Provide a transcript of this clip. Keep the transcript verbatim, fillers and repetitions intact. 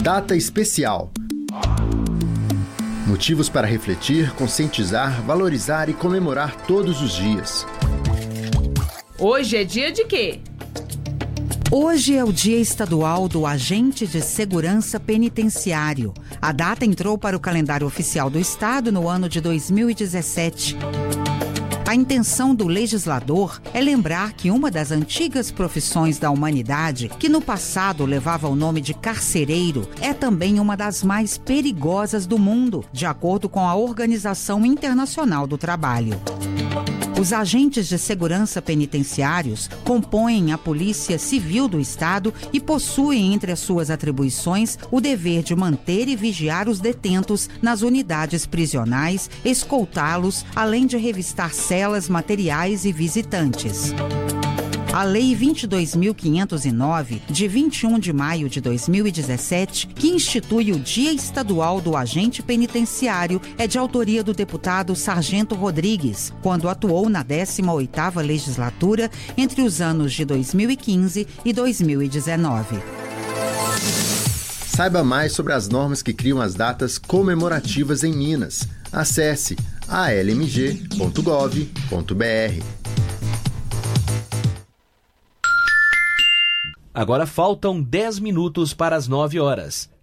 Data especial. Motivos para refletir, conscientizar, valorizar e comemorar todos os dias. Hoje é dia de quê? Hoje é o Dia Estadual do Agente de Segurança Penitenciário. A data entrou para o calendário oficial do Estado no ano de dois mil e dezessete. A intenção do legislador é lembrar que uma das antigas profissões da humanidade, que no passado levava o nome de carcereiro, é também uma das mais perigosas do mundo, de acordo com a Organização Internacional do Trabalho. Os agentes de segurança penitenciários compõem a Polícia Civil do Estado e possuem entre as suas atribuições o dever de manter e vigiar os detentos nas unidades prisionais, escoltá-los, além de revistar celas, materiais e visitantes. A Lei vinte e dois mil quinhentos e nove, de vinte e um de maio de dois mil e dezessete, que institui o Dia Estadual do Agente Penitenciário, é de autoria do deputado Sargento Rodrigues, quando atuou na décima oitava Legislatura entre os anos de dois mil e quinze e dois mil e dezenove. Saiba mais sobre as normas que criam as datas comemorativas em Minas. Acesse a l m g ponto gov ponto b r. Agora faltam dez minutos para as nove horas.